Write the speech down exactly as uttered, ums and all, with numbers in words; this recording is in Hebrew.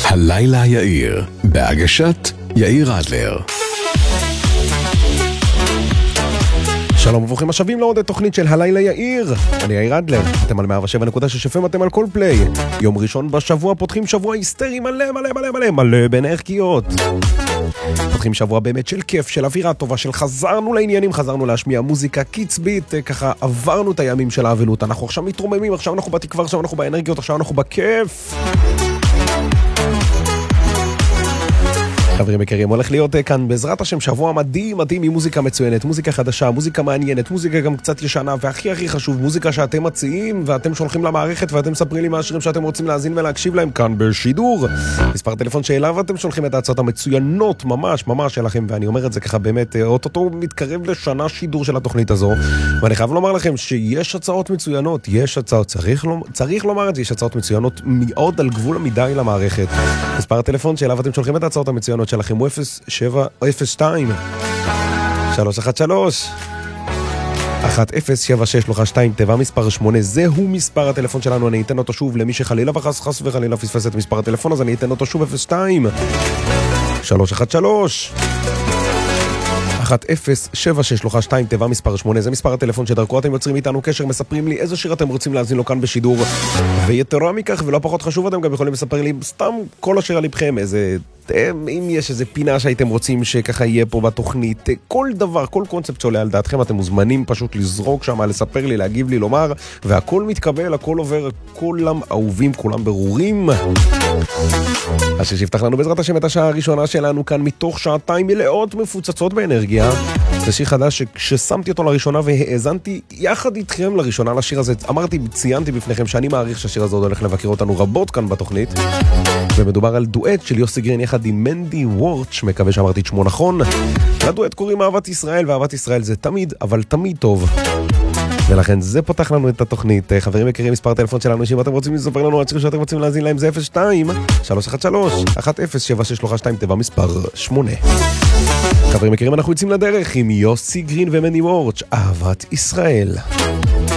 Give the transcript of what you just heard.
הלילה יאיר, בהגשת יאיר אדלר. שלום וברוכים השבים לעוד תוכנית של הלילה יאיר. אני יאיר אדלר, אתם על מאה ושבע נקודה שש אף אם, אתם על כל פליי. יום ראשון בשבוע פותחים שבוע היסטרי מלא מלא מלא מלא מלא בין ערכיות. פותחים שבוע באמת של כיף, של אווירה טובה, של חזרנו לעניינים, חזרנו להשמיע מוזיקה קיצבית, ככה עברנו את הימים של האבלות, אנחנו עכשיו מתרוממים, עכשיו אנחנו בתקווה, עכשיו אנחנו באנרגיות, עכשיו אנחנו בכיף. חברים יקרים, הולך להיות כאן בעזרת השם שבוע מדהים מדהים עם מוזיקה מצוינת, מוזיקה חדשה, מוזיקה מעניינת, מוזיקה גם קצת ישנה, והכי הכי חשוב, מוזיקה שאתם מציעים ואתם שולחים למערכת ואתם מספרים לי מה השירים שאתם רוצים להאזין ולהקשיב להם כאן בשידור. מספר טלפון שאליו אתם שולחים את ההצעות המצוינות ממש ממש שלכם, ואני אומר את זה ככה באמת, אוטוטו מתקרב לשנה שידור של התוכנית הזו, ואני חייב לומר לכם שיש הצעות מצוינות, יש הצעות, צריך, צריך לומר את זה, יש הצעות מצוינות מאוד על גבול המדי למערכת. מספר הטלפון שאליו אתם שולחים את ההצעות המצוינות שלכם הוא אפס שבע אפס שתיים שלוש אחת שלוש אחת אפס שבע שש שלוש שתיים, תיבה מספר שמונה, זהו מספר הטלפון שלנו. אני אתן אותו שוב למי שחלילה וחס חס וחלילה פספס את מספר הטלפון, אז אני אתן אותו שוב, אפס שתיים שלוש אחת שלוש אחת אפס שבע שש שלוש שתיים, תיבה מספר שמונה, זה מספר הטלפון שדרכו אתם יוצרים איתנו קשר, מספרים לי איזה שיר אתם רוצים להזין לו כאן בשידור, ויתרה מכך ולא פחות חשוב, אתם גם יכולים לספר לי סתם כל אשר על לבכם, איזה, אם יש איזה פינה שהייתם רוצים שככה יהיה פה בתוכנית, כל דבר, כל קונספט שעולה על דעתכם, אתם מוזמנים פשוט לזרוק שם, לספר לי, להגיב לי, לומר, והכל מתקבל, הכל עובר, כולם אהובים, כולם ברורים. אז שיפתח לנו בעזרת השם את השעה הראשונה שלנו כאן מתוך שעתיים מלאות מפוצצות באנרגיה. זה שיר חדש שכששמתי אותו לראשונה והאזנתי יחד איתכם לראשונה לשיר הזה, אמרתי, ציינתי בפניכם שאני מעריך שהשיר הזה עוד הולך לבקר אותנו רבות כאן בתוכנית, ומדובר על דואט של יוסי גרין יחד עם מנדי וורץ', מקווה שאמרתי את שמו נכון. לדואט קוראים אהבת ישראל, ואהבת ישראל זה תמיד, אבל תמיד טוב, ולכן זה פותח לנו את התוכנית. חברים יקרים, מספר הטלפון שלנו, שאם אתם רוצים לספר לנו הציר שאתם רוצים להזין להם, זה אפס שתיים שלוש אחת שלוש אחת אפס שבע שש שלוש שתיים, תיבה מספר שמונה. חברים יקרים, אנחנו יוצאים לדרך עם יוסי גרין ומני וורץ', אהבת ישראל.